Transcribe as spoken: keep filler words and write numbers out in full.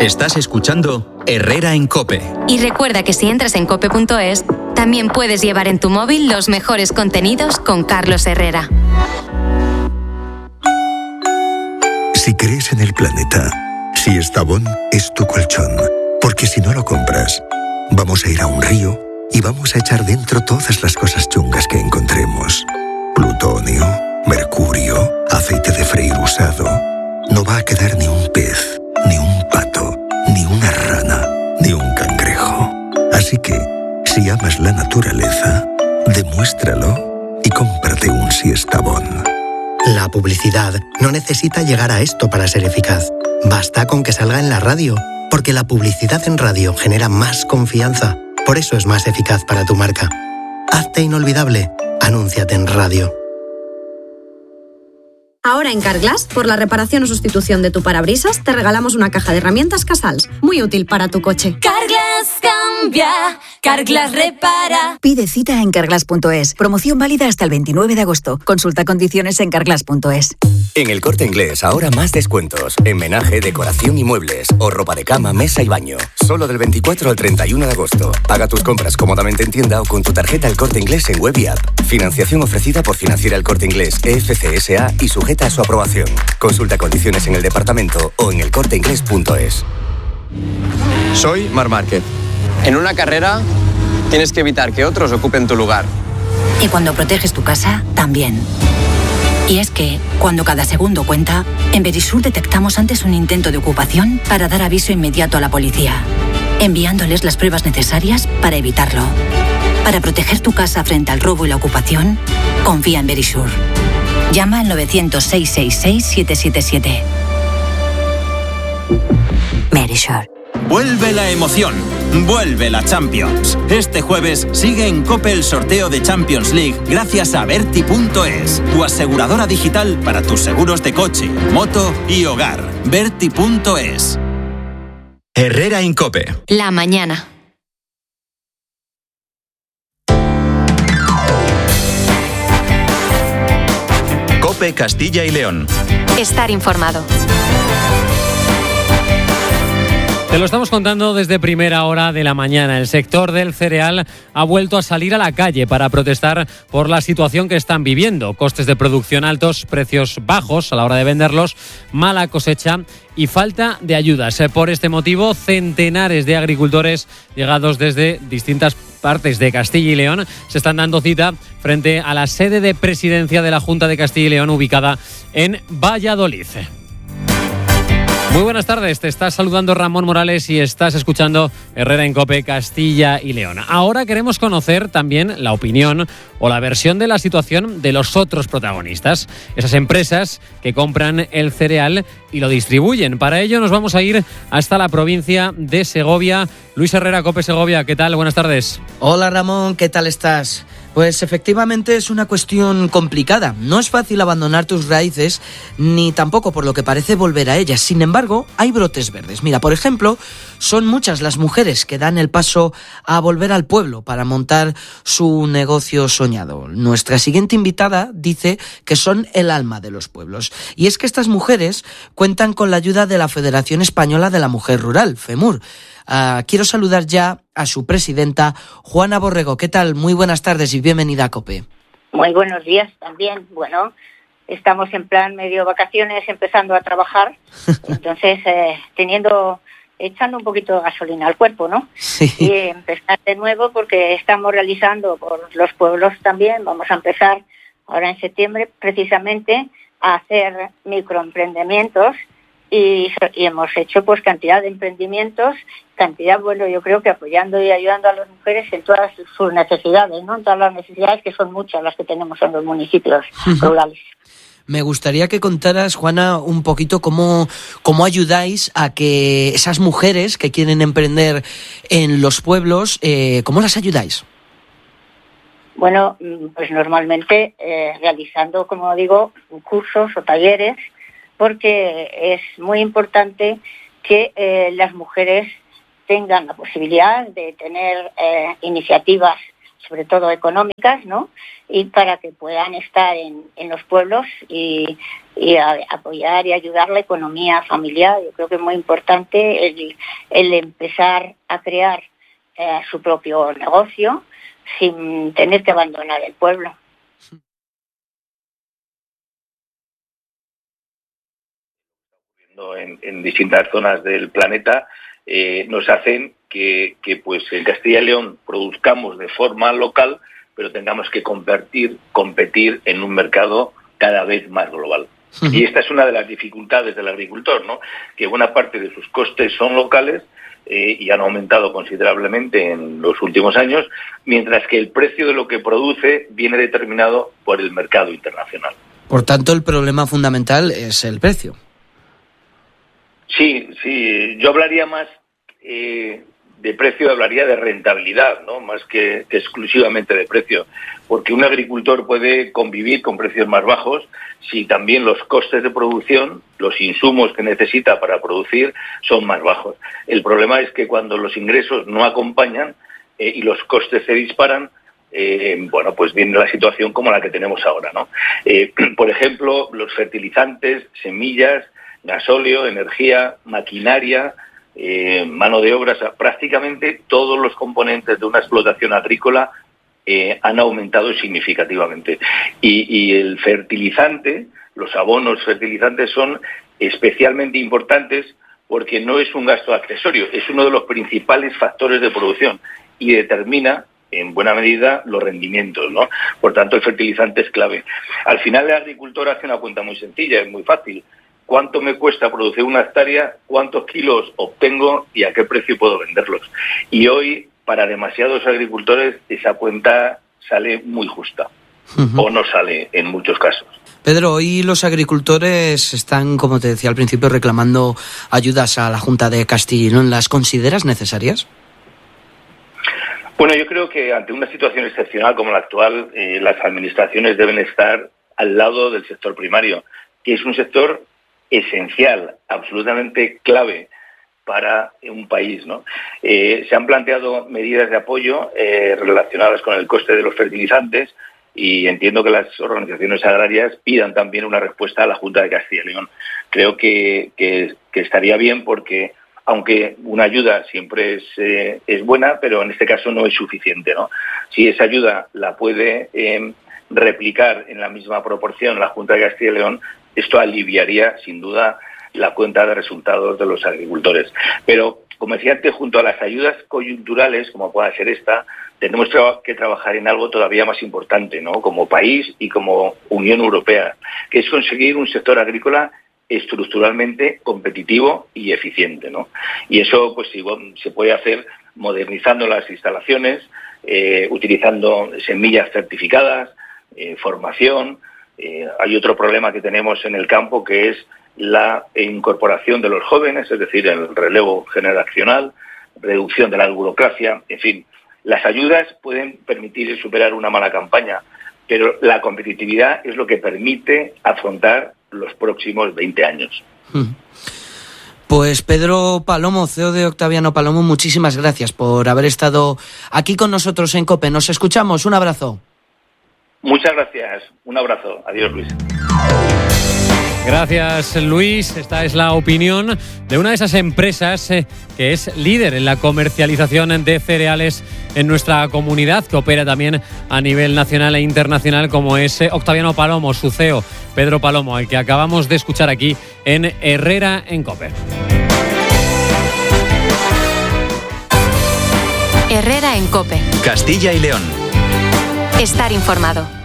Estás escuchando Herrera en COPE. Y recuerda que si entras en cope punto es, también puedes llevar en tu móvil los mejores contenidos con Carlos Herrera. Si crees en el planeta, si Estavón es tu colchón, porque si no lo compras, vamos a ir a un río y vamos a echar dentro todas las cosas chungas que encontremos. Plutonio, mercurio, aceite de freír usado. No va a quedar ni un pez, ni un pato, ni una rana, ni un cangrejo. Así que, si amas la naturaleza, demuéstralo y cómprate un Siestabón. La publicidad no necesita llegar a esto para ser eficaz. Basta con que salga en la radio, porque la publicidad en radio genera más confianza. Por eso es más eficaz para tu marca. Hazte inolvidable. Anúnciate en radio. Ahora en Carglass, por la reparación o sustitución de tu parabrisas, te regalamos una caja de herramientas Casals, muy útil para tu coche. Carglass cambia, Carglass repara. Pide cita en carglass punto es. Promoción válida hasta el veintinueve de agosto. Consulta condiciones en carglass punto es. En El Corte Inglés ahora más descuentos. En menaje, decoración y muebles. O ropa de cama, mesa y baño. Solo del veinticuatro al treinta y uno de agosto. Paga tus compras cómodamente en tienda o con tu tarjeta El Corte Inglés en web y app. Financiación ofrecida por Financiera El Corte Inglés, E F C S A y sujeta a su aprobación. Consulta condiciones en el departamento o en el corte inglés punto es. Soy Marc Márquez. En una carrera tienes que evitar que otros ocupen tu lugar. Y cuando proteges tu casa, también. Y es que, cuando cada segundo cuenta, en Verisur detectamos antes un intento de ocupación para dar aviso inmediato a la policía, enviándoles las pruebas necesarias para evitarlo. Para proteger tu casa frente al robo y la ocupación, confía en Verisur. Llama al novecientos, seiscientos sesenta y seis, siete siete siete. Verisur. Vuelve la emoción, vuelve la Champions. Este jueves sigue en COPE el sorteo de Champions League gracias a Berti punto es, tu aseguradora digital para tus seguros de coche, moto y hogar. Berti punto es. Herrera en COPE. La mañana. COPE Castilla y León. Estar informado. Te lo estamos contando desde primera hora de la mañana. El sector del cereal ha vuelto a salir a la calle para protestar por la situación que están viviendo. Costes de producción altos, precios bajos a la hora de venderlos, mala cosecha y falta de ayudas. Por este motivo, centenares de agricultores llegados desde distintas partes de Castilla y León se están dando cita frente a la sede de presidencia de la Junta de Castilla y León ubicada en Valladolid. Muy buenas tardes, te estás saludando Ramón Morales y estás escuchando Herrera en COPE Castilla y León. Ahora queremos conocer también la opinión o la versión de la situación de los otros protagonistas, esas empresas que compran el cereal y lo distribuyen. Para ello nos vamos a ir hasta la provincia de Segovia. Luis Herrera, COPE Segovia, ¿qué tal? Buenas tardes. Hola Ramón, ¿qué tal estás? Pues efectivamente es una cuestión complicada. No es fácil abandonar tus raíces, ni tampoco por lo que parece volver a ellas. Sin embargo, hay brotes verdes. Mira, por ejemplo, son muchas las mujeres que dan el paso a volver al pueblo para montar su negocio soñado. Nuestra siguiente invitada dice que son el alma de los pueblos. Y es que estas mujeres cuentan con la ayuda de la Federación Española de la Mujer Rural, FEMUR. Uh, quiero saludar ya a su presidenta, Juana Borrego. ¿Qué tal? Muy buenas tardes y bienvenida a COPE. Muy buenos días también. Bueno, estamos en plan medio vacaciones, empezando a trabajar, entonces eh, teniendo, echando un poquito de gasolina al cuerpo, ¿no? Sí. Y empezar de nuevo porque estamos realizando por los pueblos también, vamos a empezar ahora en septiembre precisamente a hacer microemprendimientos. Y, y hemos hecho pues cantidad de emprendimientos, cantidad, bueno, yo creo que apoyando y ayudando a las mujeres en todas sus necesidades, ¿no? En todas las necesidades, que son muchas las que tenemos en los municipios rurales. Me gustaría que contaras, Juana, un poquito cómo, cómo ayudáis a que esas mujeres que quieren emprender en los pueblos, eh, ¿cómo las ayudáis? Bueno, pues normalmente eh, realizando, como digo, cursos o talleres, porque es muy importante que eh, las mujeres tengan la posibilidad de tener eh, iniciativas sobre todo económicas, ¿no? Y para que puedan estar en, en los pueblos y, y a, apoyar y ayudar la economía familiar. Yo creo que es muy importante el, el empezar a crear eh, su propio negocio sin tener que abandonar el pueblo. En, en distintas zonas del planeta eh, nos hacen que, que pues en Castilla y León produzcamos de forma local, pero tengamos que competir, competir en un mercado cada vez más global. Uh-huh. Y esta es una de las dificultades del agricultor, ¿no? Que buena parte de sus costes son locales eh, y han aumentado considerablemente en los últimos años, mientras que el precio de lo que produce viene determinado por el mercado internacional. Por tanto, el problema fundamental es el precio. Sí, sí, yo hablaría más eh, de precio, hablaría de rentabilidad, ¿no? Más que, que exclusivamente de precio, porque un agricultor puede convivir con precios más bajos si también los costes de producción, los insumos que necesita para producir, son más bajos. El problema es que cuando los ingresos no acompañan eh, y los costes se disparan, Eh, bueno, pues viene la situación como la que tenemos ahora, ¿no? Eh, por ejemplo, los fertilizantes, semillas, gasóleo, energía, maquinaria, eh, mano de obra, o sea, prácticamente todos los componentes de una explotación agrícola eh, han aumentado significativamente. Y, y el fertilizante, los abonos fertilizantes son especialmente importantes porque no es un gasto accesorio, es uno de los principales factores de producción y determina en buena medida los rendimientos, ¿no? Por tanto, el fertilizante es clave. Al final, el agricultor hace una cuenta muy sencilla, es muy fácil. ¿Cuánto me cuesta producir una hectárea? ¿Cuántos kilos obtengo? ¿Y a qué precio puedo venderlos? Y hoy, para demasiados agricultores, esa cuenta sale muy justa. Uh-huh. O no sale en muchos casos. Pedro, hoy los agricultores están, como te decía al principio, reclamando ayudas a la Junta de Castilla y León. ¿Las consideras necesarias? Bueno, yo creo que ante una situación excepcional como la actual, eh, las administraciones deben estar al lado del sector primario, que es un sector esencial, absolutamente clave para un país, ¿no? Eh, se han planteado medidas de apoyo eh, relacionadas con el coste de los fertilizantes y entiendo que las organizaciones agrarias pidan también una respuesta a la Junta de Castilla y León. Creo que, que, que estaría bien porque aunque una ayuda siempre es, eh, es buena, pero en este caso no es suficiente, ¿no? Si esa ayuda la puede eh, replicar en la misma proporción la Junta de Castilla y León, esto aliviaría, sin duda, la cuenta de resultados de los agricultores. Pero, como decía antes, junto a las ayudas coyunturales, como pueda ser esta, tenemos que trabajar en algo todavía más importante, ¿no? Como país y como Unión Europea, que es conseguir un sector agrícola estructuralmente competitivo y eficiente, ¿no? Y eso pues se puede hacer modernizando las instalaciones, eh, utilizando semillas certificadas, eh, formación. Eh, hay otro problema que tenemos en el campo que es la incorporación de los jóvenes, es decir, el relevo generacional, reducción de la burocracia, en fin. Las ayudas pueden permitir superar una mala campaña, pero la competitividad es lo que permite afrontar los próximos veinte años. Pues Pedro Palomo, C E O de Octaviano Palomo, muchísimas gracias por haber estado aquí con nosotros en COPE. Nos escuchamos, un abrazo. Muchas gracias, un abrazo. Adiós, Luis. Gracias, Luis. Esta es la opinión de una de esas empresas eh, que es líder en la comercialización de cereales en nuestra comunidad, que opera también a nivel nacional e internacional, como es eh, Octaviano Palomo, su C E O, Pedro Palomo, al que acabamos de escuchar aquí en Herrera en COPE. Herrera en COPE. Castilla y León. Estar informado.